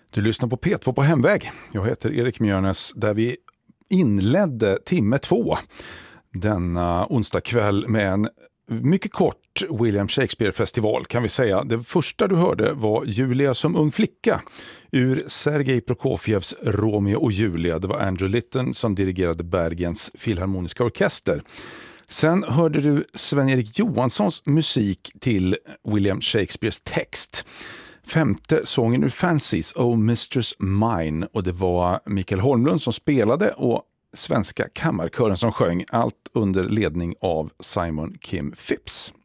Du lyssnar på P2 på hemväg. Jag heter Erik Mjörnes, där vi inledde timme 2 denna onsdag kväll med en mycket kort William Shakespeare-festival kan vi säga. Det första du hörde var Julia som ung flicka ur Sergej Prokofjevs Romeo och Julia. Det var Andrew Litton som dirigerade Bergens filharmoniska orkester. Sen hörde du Sven-Erik Johanssons musik till William Shakespeares text. Femte sången ur Fancies, Oh Mistress Mine, och det var Mikael Holmlund som spelade och svenska kammarkören som sjöng, allt under ledning av Simon Kim Phipps.